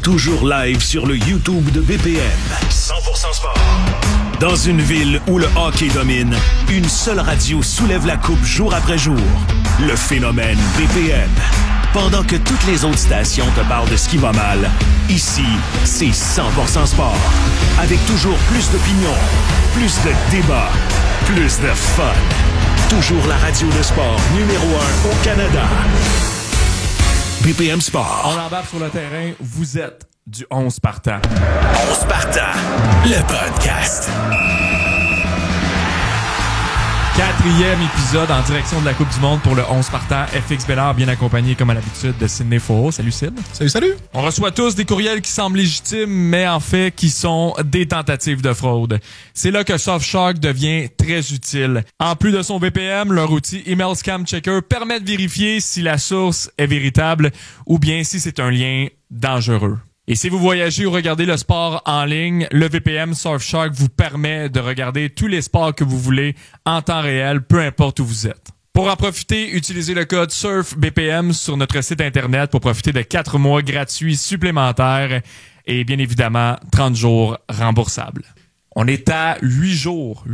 toujours live sur le YouTube de BPM. 100% sport. Dans une ville où le hockey domine, une seule radio soulève la coupe jour après jour. Le phénomène BPM. Pendant que toutes les autres stations te parlent de ce qui va mal, ici, c'est 100% sport. Avec toujours plus d'opinions, plus de débats, plus de fun. Toujours la radio de sport numéro 1 au Canada. BPM Sport. On embarque sur le terrain. Vous êtes du 11 partant. 11 partant, le podcast. 4e épisode en direction de la Coupe du Monde pour le 11 partant. FX Bellard, bien accompagné comme à l'habitude de Sidney Faux. Salut Sid. Salut. On reçoit tous des courriels qui semblent légitimes, mais en fait qui sont des tentatives de fraude. C'est là que Surfshark devient très utile. En plus de son VPN, leur outil Email Scam Checker permet de vérifier si la source est véritable ou bien si c'est un lien dangereux. Et si vous voyagez ou regardez le sport en ligne, le VPN Surfshark vous permet de regarder tous les sports que vous voulez en temps réel, peu importe où vous êtes. Pour en profiter, utilisez le code SURFBPM sur notre site internet pour profiter de 4 mois gratuits supplémentaires et bien évidemment 30 jours remboursables. On est à 8 jours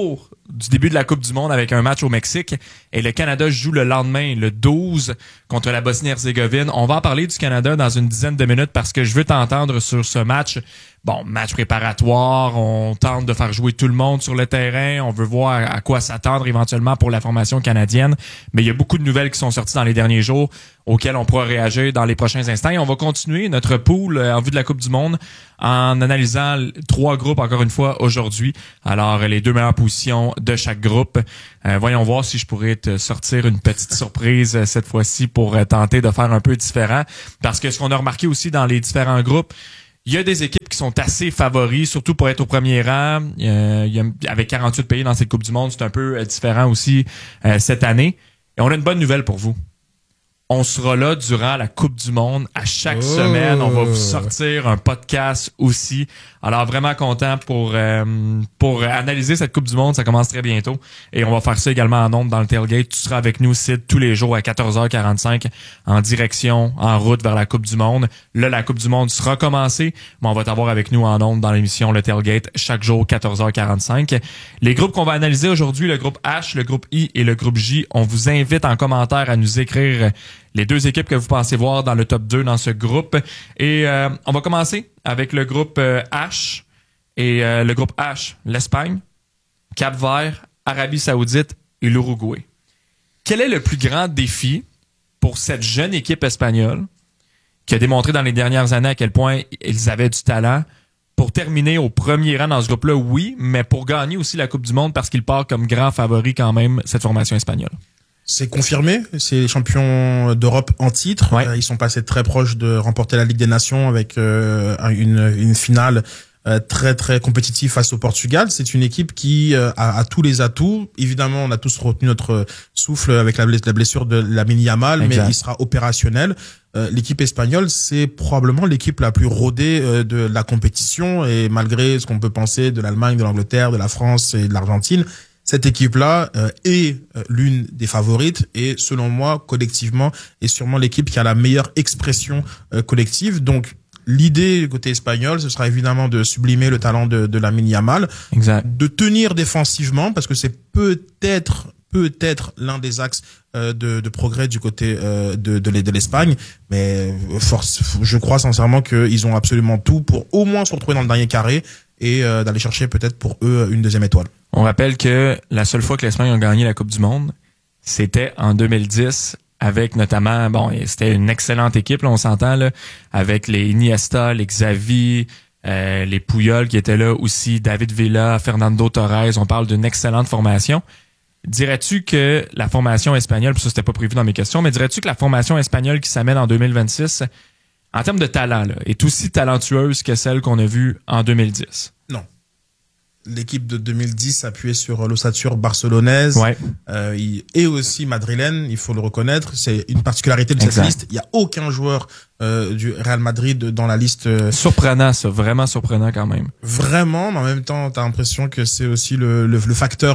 du début de la Coupe du Monde avec un match au Mexique et le Canada joue le lendemain, le 12, contre la Bosnie-Herzégovine. On va en parler du Canada dans une dizaine de minutes parce que je veux t'entendre sur ce match. Bon, match préparatoire, on tente de faire jouer tout le monde sur le terrain, on veut voir à quoi s'attendre éventuellement pour la formation canadienne, mais il y a beaucoup de nouvelles qui sont sorties dans les derniers jours auxquelles on pourra réagir dans les prochains instants. Et on va continuer notre pool en vue de la Coupe du Monde en analysant 3 groupes encore une fois aujourd'hui. Alors, les 2 meilleures positions de chaque groupe. Voyons voir si je pourrais te sortir une petite surprise cette fois-ci pour tenter de faire un peu différent. Parce que ce qu'on a remarqué aussi dans les différents groupes, il y a des équipes qui sont assez favoris, surtout pour être au premier rang. Avec 48 pays dans cette Coupe du Monde, c'est un peu différent aussi cette année. Et on a une bonne nouvelle pour vous. On sera là durant la Coupe du Monde. À chaque semaine, on va vous sortir un podcast aussi. Alors, vraiment content pour analyser cette Coupe du Monde. Ça commence très bientôt. Et on va faire ça également en ondes dans le tailgate. Tu seras avec nous, Sid, tous les jours à 14h45 en direction, en route vers la Coupe du Monde. Là, la Coupe du Monde sera commencée, mais on va t'avoir avec nous en ondes dans l'émission Le Tailgate chaque jour, 14h45. Les groupes qu'on va analyser aujourd'hui, le groupe H, le groupe I et le groupe J, on vous invite en commentaire à nous écrire les 2 équipes que vous pensez voir dans le top 2 dans ce groupe. Et on va commencer avec le groupe H. Et le groupe H, l'Espagne, Cap-Vert, Arabie Saoudite et l'Uruguay. Quel est le plus grand défi pour cette jeune équipe espagnole qui a démontré dans les dernières années à quel point ils avaient du talent pour terminer au premier rang dans ce groupe-là, oui, mais pour gagner aussi la Coupe du Monde parce qu'il part comme grand favori quand même, cette formation espagnole? C'est confirmé, c'est les champions d'Europe en titre. Ouais. Ils sont passés très proches de remporter la Ligue des Nations avec une finale très très compétitive face au Portugal. C'est une équipe qui a tous les atouts. Évidemment, on a tous retenu notre souffle avec la blessure de Lamine Yamal, mais il sera opérationnel. L'équipe espagnole, c'est probablement l'équipe la plus rodée de la compétition, et malgré ce qu'on peut penser de l'Allemagne, de l'Angleterre, de la France et de l'Argentine, cette équipe-là est l'une des favorites et, selon moi, collectivement, est sûrement l'équipe qui a la meilleure expression collective. Donc, l'idée du côté espagnol, ce sera évidemment de sublimer le talent de Lamine Yamal, de tenir défensivement, parce que c'est peut-être l'un des axes de progrès du côté de l'Espagne, mais je crois sincèrement qu'ils ont absolument tout pour au moins se retrouver dans le dernier carré et d'aller chercher peut-être pour eux une 2e étoile. On rappelle que la seule fois que l'Espagne a gagné la Coupe du Monde, c'était en 2010 avec notamment, c'était une excellente équipe, là, on s'entend, là, avec les Iniesta, les Xavi, les Puyol qui étaient là aussi, David Villa, Fernando Torres, on parle d'une excellente formation. Dirais-tu que la formation espagnole, puis ça c'était pas prévu dans mes questions, mais dirais-tu que la formation espagnole qui s'amène en 2026, en termes de talent, là, est aussi talentueuse que celle qu'on a vue en 2010? Non. L'équipe de 2010 appuyée sur l'ossature barcelonaise et aussi madrilène, il faut le reconnaître. C'est une particularité de cette liste. Il n'y a aucun joueur du Real Madrid dans la liste. Surprenant, ça. Vraiment surprenant quand même. Vraiment, mais en même temps, t'as l'impression que c'est aussi le facteur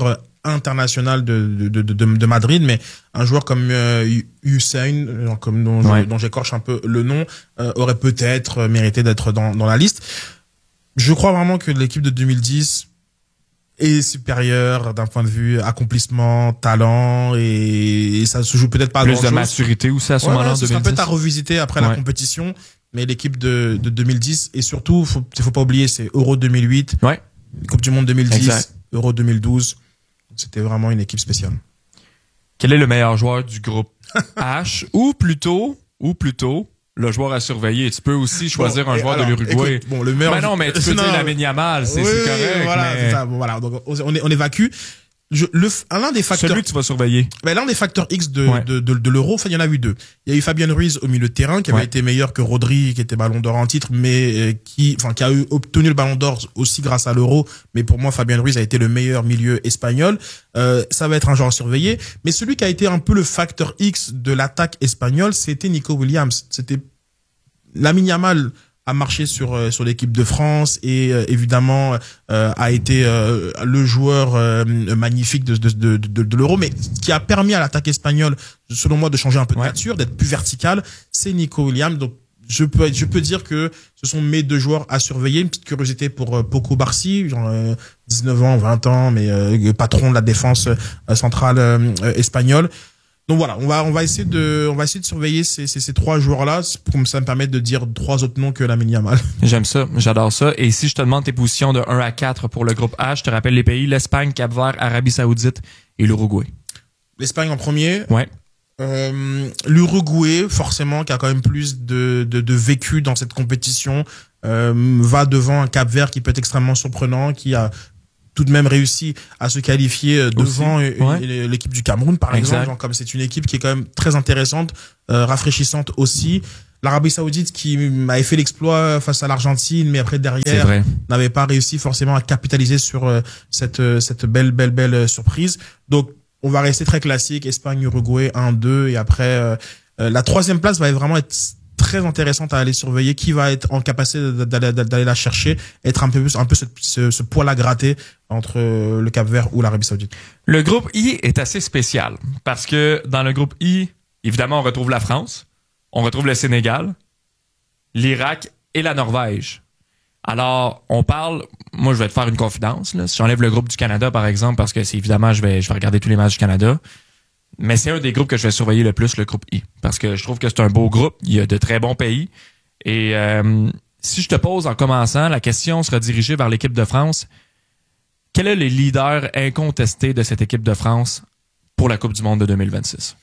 international de Madrid, mais un joueur comme Hussein, dont j'écorche un peu le nom, aurait peut-être mérité d'être dans la liste. Je crois vraiment que l'équipe de 2010 est supérieure d'un point de vue accomplissement, talent, et ça se joue peut-être pas à plus grand-chose. De maturité aussi à ce moment-là en 2010. Ça sera peut-être à revisiter après la compétition, mais l'équipe de 2010, et surtout, faut pas oublier, c'est Euro 2008, Coupe du Monde 2010, exact. Euro 2012. C'était vraiment une équipe spéciale. Quel est le meilleur joueur du groupe H ou plutôt le joueur à surveiller? Tu peux aussi choisir un joueur de l'Uruguay. Écoute, le meilleur. Mais non, mais tu peux dire Lamine Yamal, c'est correct. Voilà, mais... c'est ça. Bon, voilà. Donc on évacue. L'un des facteurs. Celui que tu vas surveiller. L'un des facteurs X de l'Euro, enfin, il y en a eu deux. Il y a eu Fabian Ruiz au milieu de terrain, qui avait été meilleur que Rodri, qui était Ballon d'Or en titre, mais qui a obtenu le Ballon d'Or aussi grâce à l'Euro. Mais pour moi, Fabian Ruiz a été le meilleur milieu espagnol. Ça va être un joueur à surveiller. Mais celui qui a été un peu le facteur X de l'attaque espagnole, c'était Nico Williams. C'était Lamine Yamal a marché sur l'équipe de France et évidemment a été le joueur magnifique de l'Euro, mais qui a permis à l'attaque espagnole, selon moi, de changer un peu de nature, d'être plus verticale, c'est Nico Williams. Donc je peux dire que ce sont mes deux joueurs à surveiller. Une petite curiosité pour Poko Barsi, genre 19 ans, 20 ans, mais patron de la défense centrale espagnole. Donc voilà, on va essayer de surveiller ces trois joueurs-là, comme ça me permet de dire trois autres noms que Lamine Yamal. J'aime ça, j'adore ça. Et si je te demande tes positions de 1 à 4 pour le groupe H, je te rappelle les pays, l'Espagne, Cap-Vert, Arabie Saoudite et l'Uruguay. L'Espagne en premier. Ouais. L'Uruguay, forcément, qui a quand même plus de vécu dans cette compétition, va devant un Cap-Vert qui peut être extrêmement surprenant, qui a tout de même réussi à se qualifier devant l'équipe du Cameroun, par exemple. Genre, comme c'est une équipe qui est quand même très intéressante, rafraîchissante aussi. L'Arabie Saoudite qui avait fait l'exploit face à l'Argentine, mais après derrière n'avait pas réussi forcément à capitaliser sur cette belle surprise. Donc on va rester très classique, Espagne, Uruguay 1-2, et après la troisième place va vraiment être très intéressante à aller surveiller, qui va être en capacité d'aller la chercher, être un peu ce poil à gratter entre le Cap-Vert ou l'Arabie Saoudite. Le groupe I est assez spécial parce que dans le groupe I, évidemment, on retrouve la France, on retrouve le Sénégal, l'Irak et la Norvège. Alors, moi je vais te faire une confidence, là. Si j'enlève le groupe du Canada, par exemple, parce que c'est évidemment, je vais regarder tous les matchs du Canada, mais c'est un des groupes que je vais surveiller le plus, le groupe I. Parce que je trouve que c'est un beau groupe. Il y a de très bons pays. Et si je te pose en commençant, la question sera dirigée vers l'équipe de France. Quel est le leader incontesté de cette équipe de France pour la Coupe du Monde de 2026?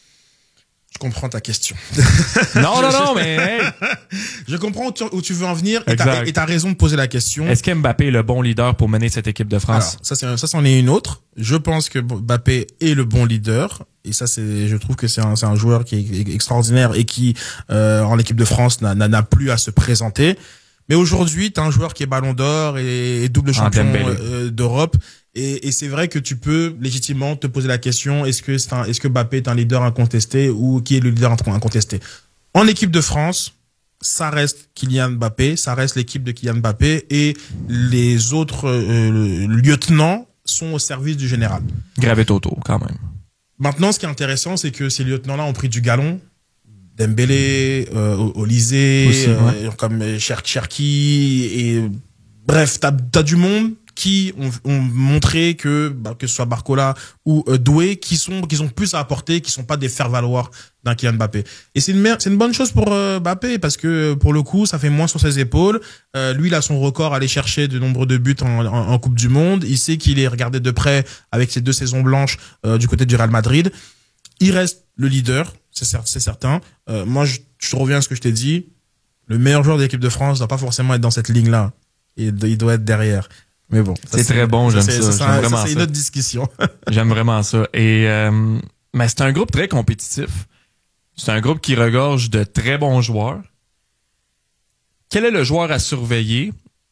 Je comprends ta question. Non, mais... Hey. Je comprends où tu veux en venir, et t'as raison de poser la question. Est-ce qu'Mbappé est le bon leader pour mener cette équipe de France? Alors, ça c'en est une autre. Je pense que Mbappé est le bon leader, et ça je trouve que c'est un joueur qui est extraordinaire et qui en équipe de France n'a plus à se présenter. Mais aujourd'hui, t'as un joueur qui est Ballon d'Or et double champion d'Europe. Et c'est vrai que tu peux légitimement te poser la question, est-ce que Mbappé est un leader incontesté, ou qui est le leader incontesté? En équipe de France, ça reste Kylian Mbappé, ça reste l'équipe de Kylian Mbappé, et les autres lieutenants sont au service du général. Gravé Toto, quand même. Maintenant, ce qui est intéressant, c'est que ces lieutenants-là ont pris du galon. Dembélé, Olysée, comme Cherki, et bref, t'as du monde qui ont montré que ce soit Barcola ou Doué, qui ont plus à apporter, qui sont pas des faire-valoir d'un Kylian Mbappé. Et c'est une bonne chose pour Mbappé, parce que pour le coup, ça fait moins sur ses épaules. Lui, il a son record à aller chercher de nombre de buts en Coupe du Monde. Il sait qu'il est regardé de près avec ses 2 saisons blanches du côté du Real Madrid. Il reste le leader, c'est certain. Moi, je reviens à ce que je t'ai dit. Le meilleur joueur de l'équipe de France doit pas forcément être dans cette ligne-là. Il doit être derrière. Mais bon, c'est très bon, j'aime ça. C'est une autre discussion. J'aime vraiment ça. Et mais c'est un groupe très compétitif. C'est un groupe qui regorge de très bons joueurs. Quel est le joueur à surveiller?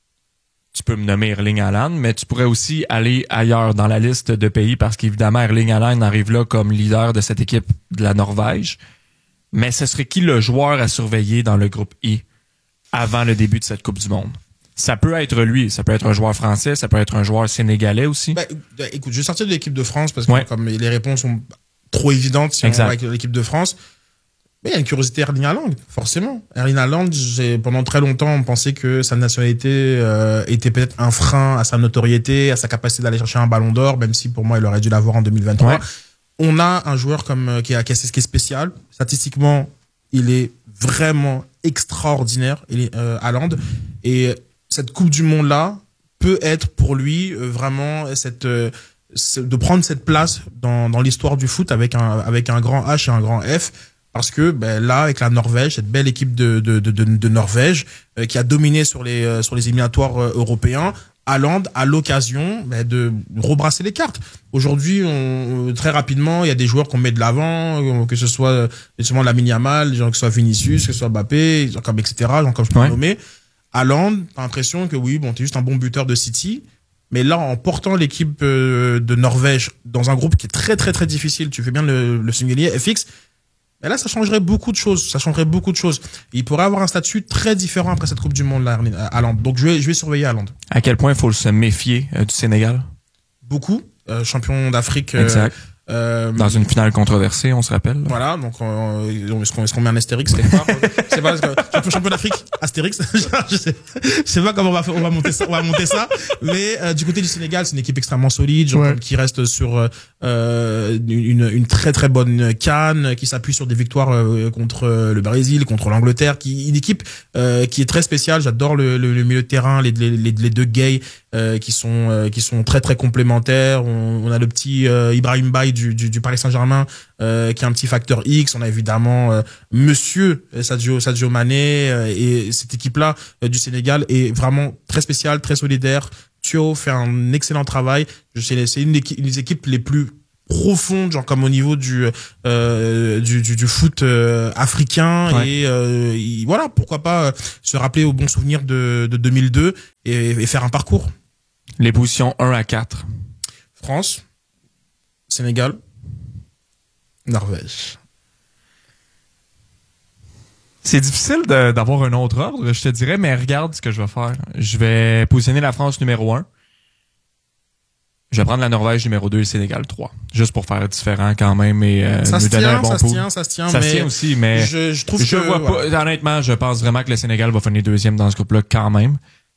Tu peux me nommer Erling Haaland, mais tu pourrais aussi aller ailleurs dans la liste de pays, parce qu'évidemment, Erling Haaland arrive là comme leader de cette équipe de la Norvège. Mais ce serait qui le joueur à surveiller dans le groupe I avant le début de cette Coupe du Monde? Ça peut être lui, ça peut être un joueur français, ça peut être un joueur sénégalais aussi. Écoute, je vais sortir de l'équipe de France parce que comme les réponses sont trop évidentes si on va avec l'équipe de France. Mais il y a une curiosité Erling Haaland, forcément. Erling Haaland, pendant très longtemps, on pensait que sa nationalité était peut-être un frein à sa notoriété, à sa capacité d'aller chercher un ballon d'or, même si pour moi, il aurait dû l'avoir en 2023. Ouais. On a un joueur qui est spécial. Statistiquement, il est vraiment extraordinaire, Haaland. Et cette Coupe du Monde-là peut être pour lui vraiment de prendre cette place dans l'histoire du foot avec un grand H et un grand F. Parce que là, avec la Norvège, cette belle équipe de Norvège qui a dominé sur les éliminatoires européens, Haaland a l'occasion de rebrasser les cartes. Aujourd'hui, très rapidement, il y a des joueurs qu'on met de l'avant, que ce soit justement Lamine Yamal, que ce soit Vinicius, que ce soit Mbappé, etc. Comme je peux nommer. Haaland, t'as l'impression que t'es juste un bon buteur de City. Mais là, en portant l'équipe de Norvège dans un groupe qui est très très très difficile, tu fais bien le singulier FX. Et là, ça changerait beaucoup de choses. Il pourrait avoir un statut très différent après cette Coupe du Monde, là, Haaland. Donc, je vais surveiller Haaland. À quel point il faut se méfier du Sénégal? Beaucoup. Champion d'Afrique. Exact. Dans une finale controversée, on se rappelle. Là. Voilà, donc est-ce qu'on met un Astérix quelque part? Je sais pas, champion d'Afrique, Astérix. je sais pas comment on va monter ça. Mais du côté du Sénégal, c'est une équipe extrêmement solide, qui reste sur une très très bonne CAN, qui s'appuie sur des victoires contre le Brésil, contre l'Angleterre, une équipe qui est très spéciale. J'adore le milieu de terrain, les deux gays qui sont très très complémentaires. On a le petit Ibrahim Baye du Paris Saint-Germain qui est un petit facteur X. On a évidemment Monsieur Sadio Mané et cette équipe-là du Sénégal est vraiment très spéciale, très solidaire. Thio fait un excellent travail. C'est une des équipes les plus profondes, comme au niveau du foot africain. Ouais. Et voilà, pourquoi pas se rappeler au bon souvenir de 2002 et faire un parcours. Les positions 1 à 4. France, Sénégal, Norvège. C'est difficile d'avoir un autre ordre, je te dirais, mais regarde ce que je vais faire. Je vais positionner la France numéro 1. Je vais prendre la Norvège numéro 2 et le Sénégal 3. Juste pour faire différent quand même et nous donner un bon pool. Ça se tient aussi, mais je trouve que vois pas, honnêtement, je pense vraiment que le Sénégal va finir deuxième dans ce groupe-là quand même.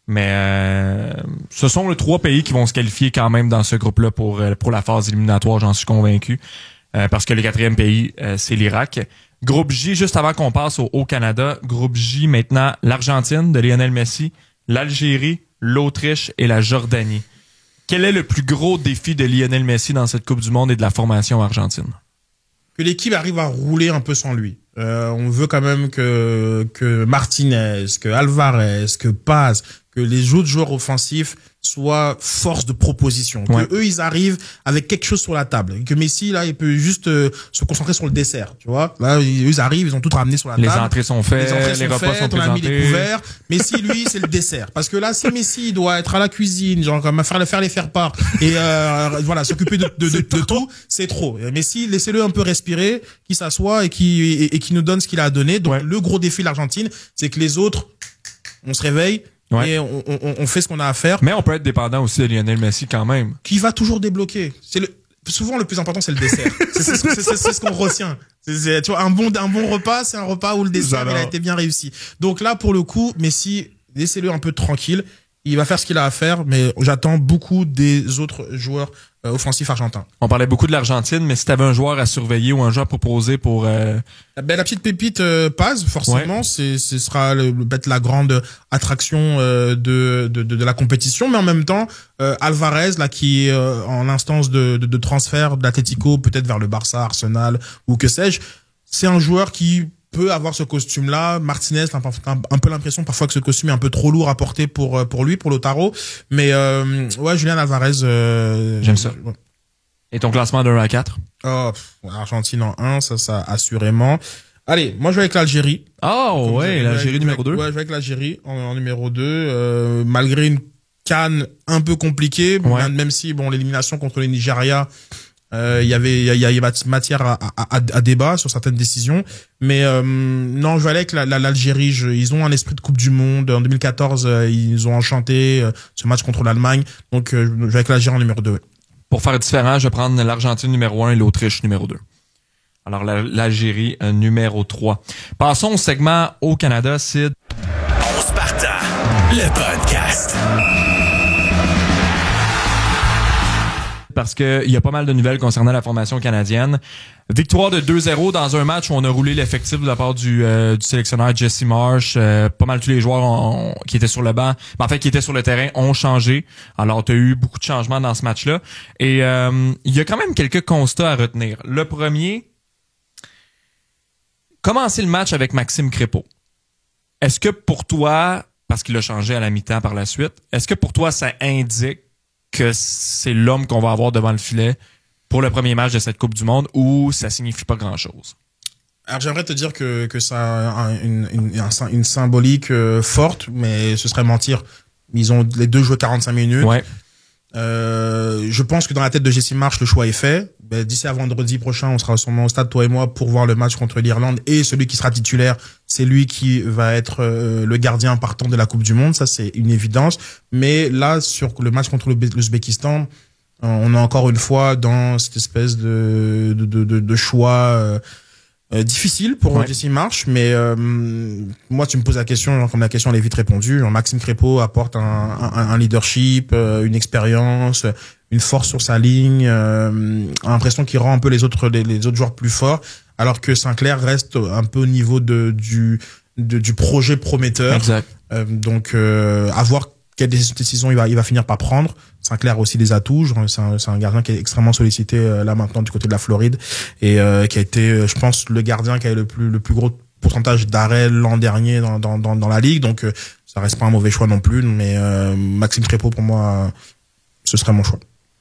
Mais ce sont les 3 pays qui vont se qualifier quand même dans ce groupe-là pour la phase éliminatoire, j'en suis convaincu. Parce que le 4e pays, c'est l'Irak. Groupe J, juste avant qu'on passe au Canada, groupe J maintenant, l'Argentine de Lionel Messi, l'Algérie, l'Autriche et la Jordanie. Quel est le plus gros défi de Lionel Messi dans cette Coupe du Monde et de la formation argentine? Que l'équipe arrive à rouler un peu sans lui. On veut quand même que Martinez, que Alvarez, que Paz, que les autres joueurs offensifs soient force de proposition. Que eux, ils arrivent avec quelque chose sur la table. Et que Messi, là, il peut juste se concentrer sur le dessert, tu vois. Là, ils arrivent, ils ont tout ramené sur la table. Les entrées sont faites, les repas sont présentés. On a mis les couverts. Messi, lui, c'est le dessert. Parce que là, si Messi doit être à la cuisine, comme faire les faire-part et voilà, s'occuper de tout, c'est trop. Messi, laissez-le un peu respirer, qu'il s'assoie et qui nous donne ce qu'il a à donner. Donc, le gros défi de l'Argentine, c'est que les autres, on se réveille. Et on fait ce qu'on a à faire. Mais on peut être dépendant aussi de Lionel Messi quand même. Qui va toujours débloquer. Souvent le plus important c'est le dessert. c'est ce qu'on retient. Tu vois, un bon repas, c'est un repas où le dessert il a été bien réussi. Donc là pour le coup, Messi, laissez-le un peu tranquille. Il va faire ce qu'il a à faire, mais j'attends beaucoup des autres joueurs offensifs argentins. On parlait beaucoup de l'Argentine, mais si tu avais un joueur à surveiller ou un joueur proposé pour... la petite pépite Paz, forcément, ce sera peut-être la grande attraction de la compétition, mais en même temps, Alvarez, là, qui est en instance de transfert de l'Atlético, peut-être vers le Barça, Arsenal, ou que sais-je, c'est un joueur qui peut avoir ce costume-là. Martinez, un peu l'impression parfois que ce costume est un peu trop lourd à porter pour lui, pour Lautaro. Mais Julián Alvarez. J'aime ça. Ouais. Et ton classement de 1 à 4? Argentine en 1, ça assurément. Allez, moi je vais avec l'Algérie. L'Algérie numéro 2. Ouais, je vais avec l'Algérie en numéro 2. Malgré une CAN un peu compliquée, même si l'élimination contre le Nigeria Il y avait matière à débat sur certaines décisions, mais non, je vais aller avec l'Algérie. Ils ont un esprit de Coupe du Monde. En 2014, ils ont enchanté ce match contre l'Allemagne. Donc, je vais avec l'Algérie en numéro 2. Pour faire différent, je vais prendre l'Argentine numéro 1 et l'Autriche numéro 2. Alors, l'Algérie numéro 3. Passons au segment au Canada, Sid. 11 partants, le podcast. Parce que il y a pas mal de nouvelles concernant la formation canadienne. Victoire de 2-0 dans un match où on a roulé l'effectif de la part du sélectionneur Jesse Marsh. Pas mal tous les joueurs qui étaient sur le banc, en fait qui étaient sur le terrain, ont changé. Alors tu as eu beaucoup de changements dans ce match-là. Et il y a quand même quelques constats à retenir. Le premier, commencer le match avec Maxime Crépeau. Est-ce que pour toi, parce qu'il a changé à la mi-temps par la suite, est-ce que pour toi ça indique que c'est l'homme qu'on va avoir devant le filet pour le premier match de cette Coupe du Monde ou ça signifie pas grand-chose? Alors j'aimerais te dire que ça a une symbolique forte, mais ce serait mentir. Ils ont les deux joué 45 minutes. Ouais. Je pense que dans la tête de Jesse Marsh, le choix est fait. D'ici à vendredi prochain, on sera sûrement au stade, toi et moi, pour voir le match contre l'Irlande. Et celui qui sera titulaire, c'est lui qui va être le gardien partant de la Coupe du Monde. Ça, c'est une évidence. Mais là, sur le match contre l'Ouzbékistan, on est encore une fois dans cette espèce de choix difficile pour Jesse Marsh, mais moi tu me poses la question, genre, comme la question elle est vite répondue. Maxime Crépeau apporte un leadership, une expérience, une force sur sa ligne, l'impression qu'il rend un peu les autres joueurs plus forts, alors que Sinclair reste un peu au niveau du projet prometteur. Exact. Donc à voir quelle décision il va finir par prendre. Sinclair a aussi des atouts. C'est un gardien qui est extrêmement sollicité là maintenant du côté de la Floride et qui a été, je pense, le gardien qui a eu le plus gros pourcentage d'arrêts l'an dernier dans la ligue. Donc ça reste pas un mauvais choix non plus. Mais Maxime Crépeau, pour moi, ce serait mon choix.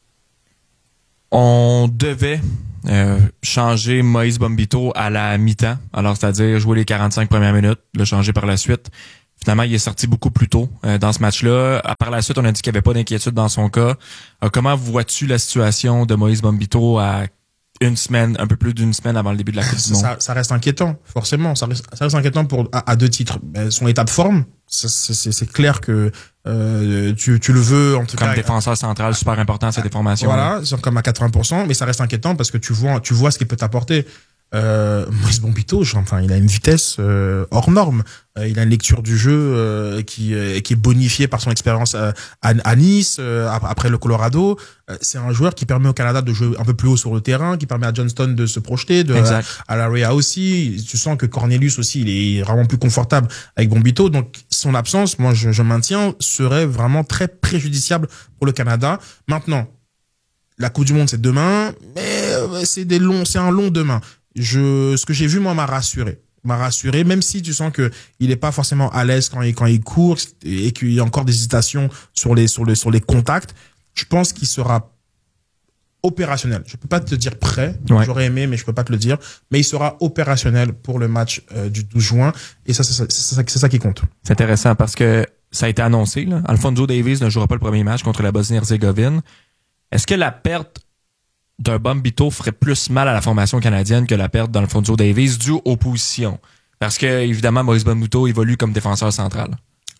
On devait changer Moïse Bombito à la mi-temps. Alors c'est-à-dire jouer les 45 premières minutes, le changer par la suite. Finalement, il est sorti beaucoup plus tôt dans ce match-là. Par la suite, on a dit qu'il n'y avait pas d'inquiétude dans son cas. Comment vois-tu la situation de Moïse Bombito à un peu plus d'une semaine avant le début de la Coupe du Monde? Ça reste inquiétant, forcément. Ça reste inquiétant à deux titres. Son état de forme, c'est clair que tu le veux en tout cas. Comme défenseur central, super important cette déformation. Voilà, c'est comme à 80%, mais ça reste inquiétant parce que tu vois ce qu'il peut t'apporter. Moïse Bombito, il a une vitesse hors norme. Il a une lecture du jeu qui est bonifiée par son expérience à Nice, après le Colorado. C'est un joueur qui permet au Canada de jouer un peu plus haut sur le terrain, qui permet à Johnston de se projeter, à Larea aussi. Tu sens que Cornelius aussi, il est vraiment plus confortable avec Bombito. Donc son absence, moi je maintiens, serait vraiment très préjudiciable pour le Canada. Maintenant, la Coupe du Monde c'est demain, mais c'est un long demain. Ce que j'ai vu, moi, m'a rassuré, même si tu sens que il est pas forcément à l'aise quand il court et qu'il y a encore des hésitations sur les contacts. Je pense qu'il sera opérationnel. Je peux pas te dire prêt. Ouais. J'aurais aimé, mais je peux pas te le dire. Mais il sera opérationnel pour le match du 12 juin. Et ça, c'est ça qui compte. C'est intéressant parce que ça a été annoncé, là. Alphonso Davies ne jouera pas le premier match contre la Bosnie-Herzégovine. Est-ce que la perte d'un Bombito ferait plus mal à la formation canadienne que la perte d'Alphonso Davies due aux positions? Parce que, évidemment, Moïse Bombito évolue comme défenseur central.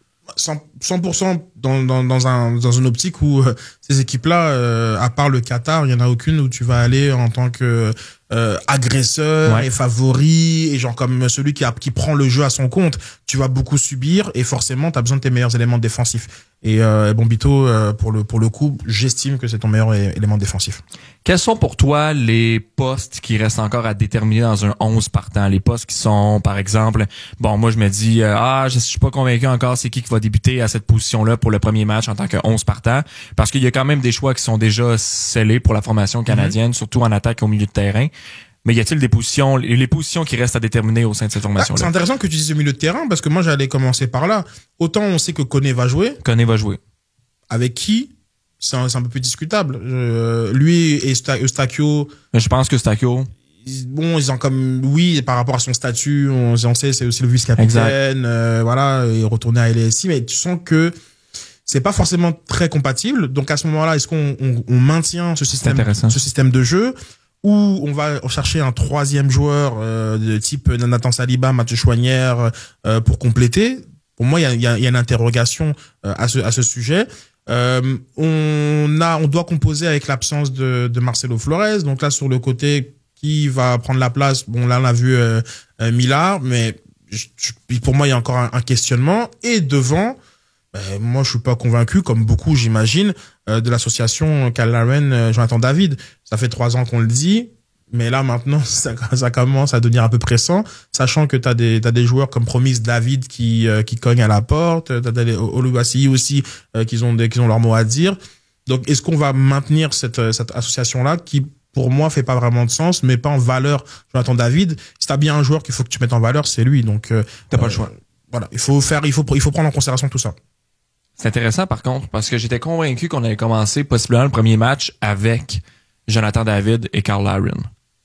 100% dans une optique où ces équipes-là, à part le Qatar, il y en a aucune où tu vas aller en tant que agresseur et favori et genre comme celui qui prend le jeu à son compte. Tu vas beaucoup subir et forcément t'as besoin de tes meilleurs éléments défensifs. Et Bombito, pour le coup, j'estime que c'est ton meilleur élément défensif. Quels sont pour toi les postes qui restent encore à déterminer dans un 11 partant? Les postes qui sont, par exemple, moi je me dis, je suis pas convaincu encore c'est qui va débuter à cette position-là pour le premier match en tant que 11 partant, parce qu'il y a quand même des choix qui sont déjà scellés pour la formation canadienne, surtout en attaque et au milieu de terrain. Mais y a-t-il les positions qui restent à déterminer au sein de cette formation-là? C'est intéressant que tu dises le milieu de terrain, parce que moi j'allais commencer par là. Autant on sait que Koné va jouer. Avec qui? C'est un peu plus discutable. Lui et Eustáquio. Je pense que Eustáquio. Bon, ils ont par rapport à son statut, on sait, c'est aussi le vice-capitaine, il est retourné à LSI, mais tu sens que c'est pas forcément très compatible. Donc à ce moment-là, est-ce qu'on maintient ce système de jeu, ou on va chercher un troisième joueur de type Nathan Saliba, Mathieu Chouanière pour compléter? Pour moi, il y a une interrogation à ce sujet. On doit composer avec l'absence de Marcelo Flores. Donc là, sur le côté, qui va prendre la place? Bon, là, on a vu Millard, mais pour moi, il y a encore un questionnement. Et devant, moi, je suis pas convaincu, comme beaucoup, j'imagine, de l'association Kyle Larin, Jonathan David. Ça fait 3 ans qu'on le dit. Mais là, maintenant, ça commence à devenir un peu pressant, sachant que t'as des joueurs comme Promise David qui cognent à la porte, t'as des Oluwaseyi aussi, qui ont leur mot à dire. Donc, est-ce qu'on va maintenir cette association-là qui, pour moi, fait pas vraiment de sens, mais pas en valeur Jonathan David? Si t'as bien un joueur qu'il faut que tu mettes en valeur, c'est lui. Donc, t'as pas le choix. Voilà. Il faut prendre en considération tout ça. C'est intéressant, par contre, parce que j'étais convaincu qu'on allait commencer possiblement le premier match avec Jonathan David et Kyle Larin.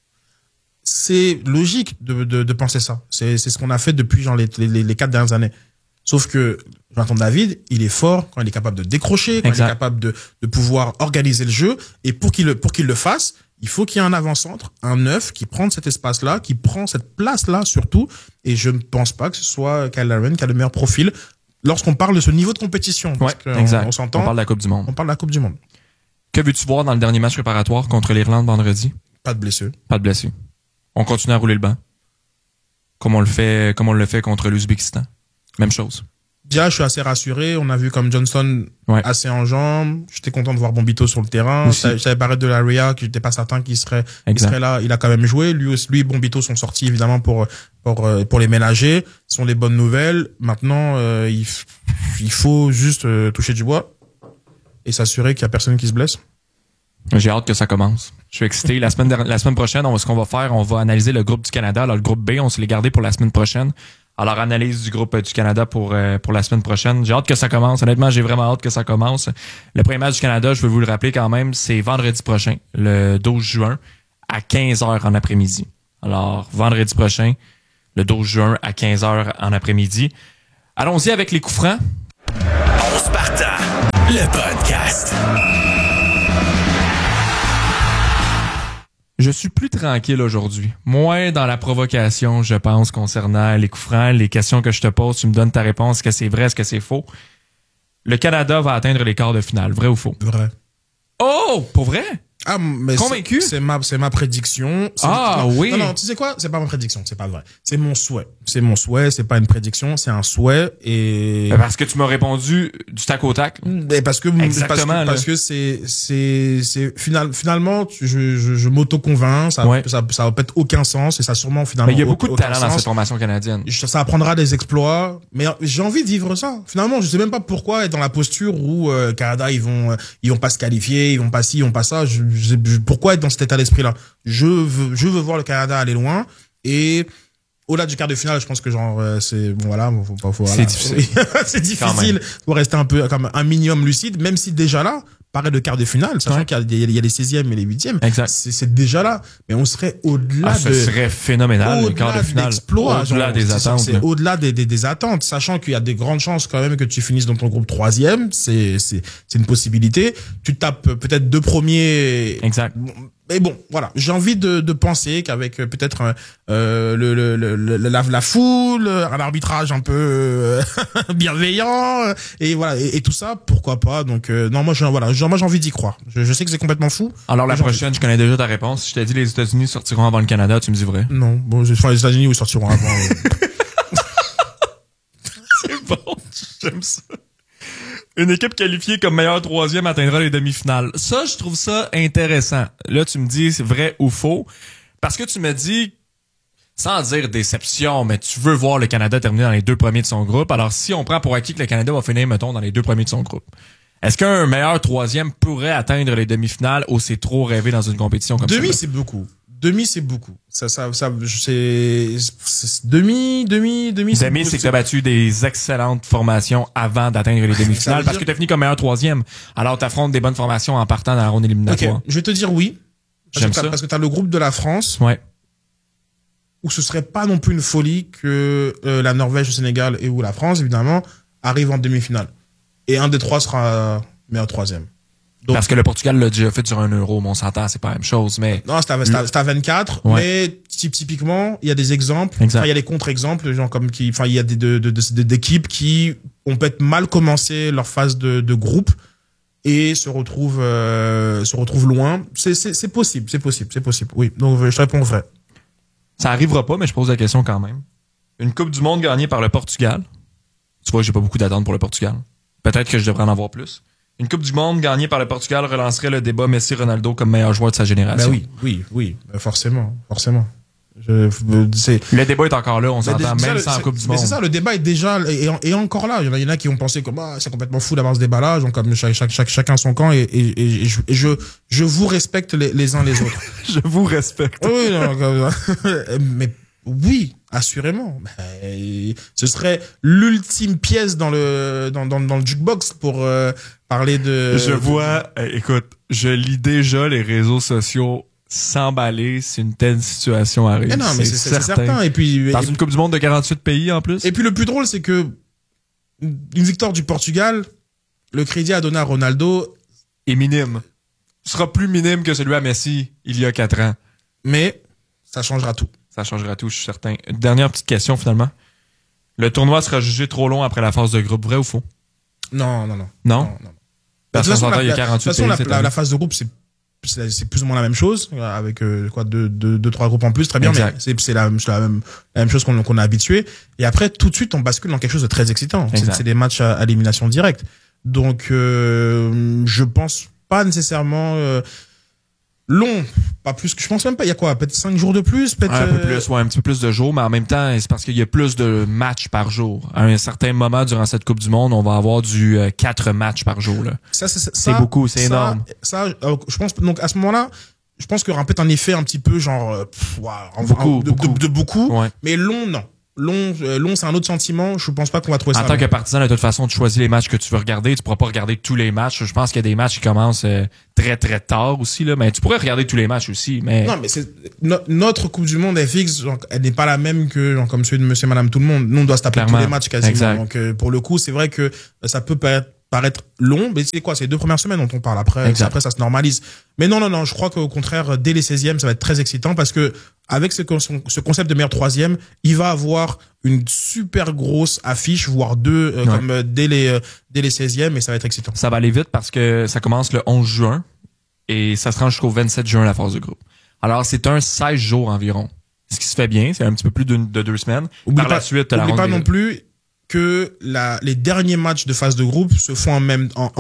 C'est logique de penser ça. C'est ce qu'on a fait depuis genre les 4 dernières années. Sauf que Jonathan David, il est fort quand il est capable de décrocher, quand il est capable de pouvoir organiser le jeu. Et pour qu'il le fasse, il faut qu'il y ait un avant-centre, un neuf qui prend cet espace-là, qui prend cette place-là surtout. Et je ne pense pas que ce soit Kyle Larin qui a le meilleur profil lorsqu'on parle de ce niveau de compétition. Parce exact. On s'entend. On parle de la Coupe du Monde. On parle de la Coupe du Monde. Que veux-tu voir dans le dernier match préparatoire contre l'Irlande vendredi? Pas de blessure. Pas de blessure. On continue à rouler le banc. Comme on le fait contre l'Ouzbékistan. Même chose. Déjà, je suis assez rassuré. On a vu comme Johnston assez en jambes. J'étais content de voir Bombito sur le terrain. J'avais parlé de Laria, que j'étais pas certain qu'il serait là. Il a quand même joué. Lui et Bombito sont sortis évidemment pour les ménager. Ce sont les bonnes nouvelles. Maintenant, il faut juste toucher du bois et s'assurer qu'il y a personne qui se blesse. J'ai hâte que ça commence. Je suis excité. La semaine prochaine, ce qu'on va faire, on va analyser le groupe du Canada. Alors, le groupe B, on se l'est gardé pour la semaine prochaine. Alors, analyse du groupe du Canada pour la semaine prochaine. J'ai hâte que ça commence. Honnêtement, j'ai vraiment hâte que ça commence. Le premier match du Canada, je veux vous le rappeler quand même, c'est vendredi prochain, le 12 juin, à 15h en après-midi. Alors, vendredi prochain, le 12 juin, à 15h en après-midi. Allons-y avec les coups francs. On se partage le podcast. Je suis plus tranquille aujourd'hui. Moins dans la provocation, je pense, concernant les coups francs, les questions que je te pose, tu me donnes ta réponse, est-ce que c'est vrai, est-ce que c'est faux? Le Canada va atteindre les quarts de finale, vrai ou faux? Vrai. Oh! Pour vrai? Ah, mais convaincu? C'est ma prédiction. Oui. Non, tu sais quoi? C'est pas ma prédiction, c'est pas vrai. C'est mon souhait. C'est pas une prédiction, c'est un souhait et... Parce que tu m'as répondu du tac au tac. Parce que c'est finalement, je m'auto-convainc, ça va peut-être aucun sens et ça sûrement finalement. Mais il y a beaucoup de talent dans cette formation canadienne. Ça apprendra des exploits, mais j'ai envie de vivre ça. Finalement, je sais même pas pourquoi être dans la posture où, Canada, ils vont pas se qualifier, ils vont pas ci, ils vont pas ça. Pourquoi être dans cet état d'esprit-là? Je veux voir le Canada aller loin et au-delà du quart de finale, je pense que c'est bon, voilà, c'est difficile. C'est difficile. Faut rester un peu comme un minimum lucide, même si déjà là, pareil de quart de finale, sachant qu'il y a les 16e et les 8e. Exact. C'est déjà là, mais on serait au-delà ce serait phénoménal le quart de finale. Au-delà des attentes. C'est au-delà des attentes, sachant qu'il y a des grandes chances quand même que tu finisses dans ton groupe 3e, c'est une possibilité. Tu tapes peut-être 2 premiers. Exact. Mais bon, voilà, j'ai envie de penser qu'avec peut-être la foule, un arbitrage un peu bienveillant et voilà et tout ça, pourquoi pas. Donc non, moi j'ai envie d'y croire. Je sais que c'est complètement fou. Alors la prochaine, je connais déjà ta réponse. Si je t'ai dit les États-Unis sortiront avant le Canada, tu me dis vrai? Non, bon, les États-Unis ils sortiront avant. C'est bon, j'aime ça. Une équipe qualifiée comme meilleure 3e atteindra les demi-finales. Ça, je trouve ça intéressant. Là, tu me dis c'est vrai ou faux. Parce que tu me dis, sans dire déception, mais tu veux voir le Canada terminer dans les 2 premiers de son groupe. Alors, si on prend pour acquis que le Canada va finir, mettons, dans les 2 premiers de son groupe, est-ce qu'un meilleur 3e pourrait atteindre les demi-finales ou c'est trop rêvé dans une compétition comme ça? Demi, c'est beaucoup. Demi, c'est beaucoup. Demi, c'est que t'as battu des excellentes formations avant d'atteindre les demi-finales parce que t'as fini comme meilleur 3e. Alors t'affrontes des bonnes formations en partant dans la ronde éliminatoire. Okay. Je vais te dire oui. Parce que t'as le groupe de la France. Ouais. Où ce serait pas non plus une folie que la Norvège, le Sénégal ou la France, évidemment, arrivent en demi-finale. et un des trois sera meilleur troisième. Donc, parce que le Portugal l'a déjà fait sur 1 euro, mais on s'entend, c'est pas la même chose, mais. Non, c'était à 24, ouais. Mais typiquement, il y a des exemples, il y a des contre-exemples, genre comme il y a d'équipes qui ont peut-être mal commencé leur phase de groupe et se retrouvent loin. C'est possible. Oui. Donc, je te réponds vrai. Ça arrivera pas, mais je pose la question quand même. Une Coupe du Monde gagnée par le Portugal. Tu vois, j'ai pas beaucoup d'attentes pour le Portugal. Peut-être que je devrais en avoir plus. Une Coupe du Monde gagnée par le Portugal relancerait le débat Messi-Ronaldo comme meilleur joueur de sa génération. Ben oui, forcément. Le débat est encore là, on s'entend, même sans Coupe du Monde. Mais c'est ça, le débat est déjà est encore là. Il y en a qui ont pensé comme c'est complètement fou d'avoir ce débat-là, donc comme chacun son camp et je vous respecte les uns les autres. Je vous respecte. Oui, mais oui, assurément. Ce serait l'ultime pièce dans le jukebox pour parler de. Je vois, écoute, je lis déjà les réseaux sociaux s'emballer si une telle situation arrive. Non, mais c'est certain. Et puis dans une Coupe du Monde de 48 pays en plus. Et puis le plus drôle, c'est que une victoire du Portugal, le crédit à donner à Ronaldo est minime. Ce sera plus minime que celui à Messi il y a 4 ans. Mais ça changera tout. Ça changera tout, je suis certain. Dernière petite question finalement. Le tournoi sera jugé trop long après la phase de groupe, vrai ou faux? Non. Parce qu'on s'entend, il y a 48 pays. De toute façon, la phase de groupe, c'est plus ou moins la même chose, avec deux, trois groupes en plus, très bien, exact. Mais c'est la même chose qu'on a habitué. Et après, tout de suite, on bascule dans quelque chose de très excitant. C'est des matchs à élimination directe. Donc, je pense pas nécessairement long, pas plus que je pense même pas. Il y a quoi, peut-être 5 jours de plus, peut-être un peu plus, ouais, un petit peu plus de jours, mais en même temps, c'est parce qu'il y a plus de matchs par jour. À un certain moment durant cette Coupe du Monde, on va avoir du 4 matchs par jour là. C'est beaucoup, c'est énorme. Ça, je pense donc à ce moment-là, je pense qu'il y aura peut-être un effet un petit peu genre beaucoup, ouais. Mais long non. Long, c'est un autre sentiment. Je pense pas qu'on va trouver ça. En tant que partisan, de toute façon, tu choisis les matchs que tu veux regarder. Tu pourras pas regarder tous les matchs. Je pense qu'il y a des matchs qui commencent très, très tard aussi, là. Mais tu pourrais regarder tous les matchs aussi, mais. Non, mais notre Coupe du Monde FX, genre, elle n'est pas la même que, genre, comme celui de Monsieur et Madame Tout le Monde. Nous, on doit se taper tous les matchs quasiment. Exact. Donc, pour le coup, c'est vrai que ça peut paraître long, mais c'est quoi? C'est les 2 premières semaines dont on parle. Après, ça se normalise. Mais non, je crois qu'au contraire, dès les 16e, ça va être très excitant parce que, avec ce concept de meilleur troisième, il va avoir une super grosse affiche, voire 2, comme dès les 16e, et ça va être excitant. Ça va aller vite parce que ça commence le 11 juin et ça se rend jusqu'au 27 juin la phase de groupe. Alors, c'est un 16 jours environ. Ce qui se fait bien, c'est un petit peu plus de 2 semaines. Oublie pas non plus que les derniers matchs de phase de groupe se font en même temps,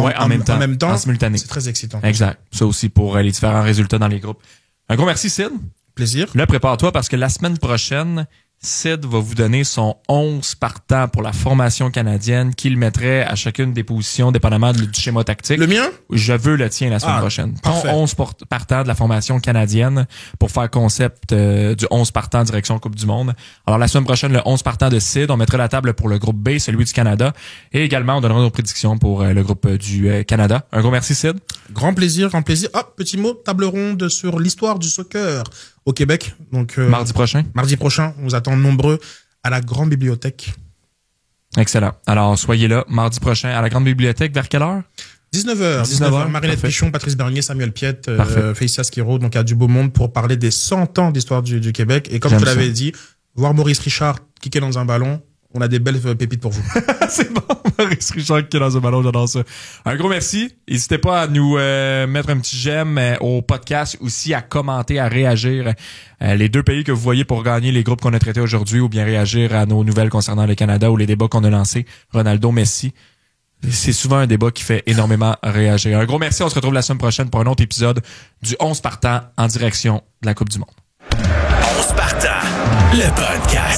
en simultané. C'est très excitant. Exact. Ça aussi pour les différents résultats dans les groupes. Un gros merci, Sid. Plaisir. Là, prépare-toi parce que la semaine prochaine, Sid va vous donner son 11 partant pour la formation canadienne qu'il mettrait à chacune des positions, dépendamment du schéma tactique. Le mien? Je veux le tien la semaine prochaine. Parfait. Ton 11 partant de la formation canadienne pour faire concept du 11 partant direction Coupe du Monde. Alors, la semaine prochaine, le 11 partant de Sid. On mettra la table pour le groupe B, celui du Canada. Et également, on donnera nos prédictions pour le groupe du Canada. Un gros merci, Sid. Grand plaisir. Petit mot, table ronde sur l'histoire du soccer au Québec. Donc, Mardi prochain, on vous attend nombreux à la Grande Bibliothèque. Excellent. Alors, soyez là mardi prochain à la Grande Bibliothèque. Vers quelle heure? 19h. Marinette Pichon, Patrice Bernier, Samuel Piette, Félicia Skiro, donc à du beau monde pour parler des 100 ans d'histoire du Québec. Et comme je l'avais dit, voir Maurice Richard kicker dans un ballon, on a des belles pépites pour vous. C'est bon, Maurice Richard qui est dans un ballon, j'adore ça. Un gros merci. N'hésitez pas à nous mettre un petit j'aime au podcast, aussi à commenter, à réagir. Les 2 pays que vous voyez pour gagner les groupes qu'on a traités aujourd'hui, ou bien réagir à nos nouvelles concernant le Canada ou les débats qu'on a lancés, Ronaldo, Messi. C'est souvent un débat qui fait énormément réagir. Un gros merci. On se retrouve la semaine prochaine pour un autre épisode du 11 partant en direction de la Coupe du Monde. 11 partant, le podcast.